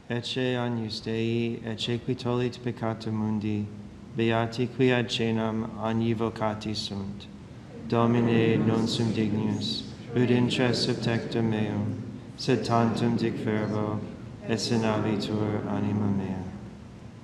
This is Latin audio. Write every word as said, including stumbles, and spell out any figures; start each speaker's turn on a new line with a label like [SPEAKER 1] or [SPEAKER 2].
[SPEAKER 1] ecce agnus Dei, ecce qui tollit peccata mundi, beati qui ad cenam agni vocati sunt. Domine, non sum dignus, ut intres subtectum meum, sed tantum dic verbo, esse navitur anima mea.